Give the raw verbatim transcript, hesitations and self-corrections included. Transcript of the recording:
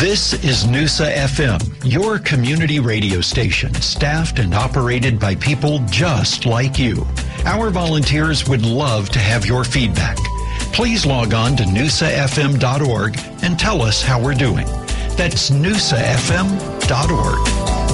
This is Noosa F M, your community radio station, staffed and operated by people just like you. Our volunteers would love to have your feedback. Please log on to noosa f m dot org and tell us how we're doing. That's noosa f m dot org.